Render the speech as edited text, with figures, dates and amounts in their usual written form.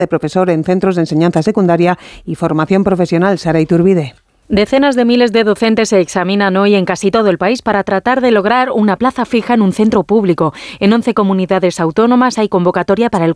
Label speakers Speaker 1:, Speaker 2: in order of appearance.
Speaker 1: de profesor en centros de enseñanza secundaria y formación profesional. Sara Iturbide.
Speaker 2: Decenas de miles de docentes se examinan hoy en casi todo el país para tratar de lograr una plaza fija en un centro público. En 11 comunidades autónomas hay convocatoria para el